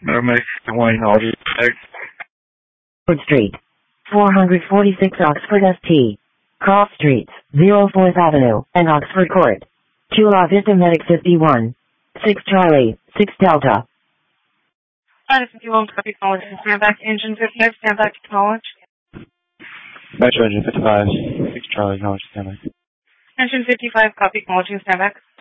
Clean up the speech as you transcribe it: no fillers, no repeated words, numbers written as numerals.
Paramedic Wayne Audrey. Oxford Street. 446 Oxford St. Cross Streets, 04th Avenue, and Oxford Court. 2 La Vista Medic 51. 6 Charlie, 6 Delta. Flight 51, copy college. Stand back, engine 55, stand back to college. Metro Engine 55, 6 Charlie, College, stand by. Engine 55, copy college, stand back.